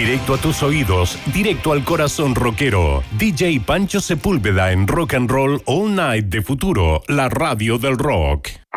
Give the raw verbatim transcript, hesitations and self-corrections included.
Directo a tus oídos, directo al corazón rockero. D J Pancho Sepúlveda en Rock and Roll All Night de Futuro, la radio del rock.